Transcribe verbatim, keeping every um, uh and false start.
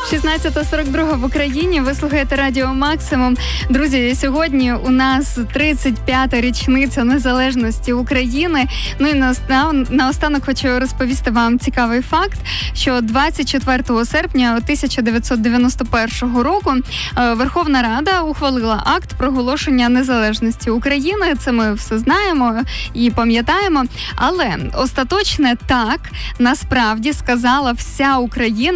шістнадцята сорок два в Україні. Ви слухаєте Радіо Максимум. Друзі, сьогодні у нас тридцять п'ята річниця незалежності України. Ну і наостанок хочу розповісти вам цікавий факт, що двадцять четвертого серпня тисяча дев'ятсот дев'яносто першого року Верховна Рада ухвалила акт проголошення незалежності України. Це ми все знаємо і пам'ятаємо. Але остаточне «так» насправді сказала вся Україна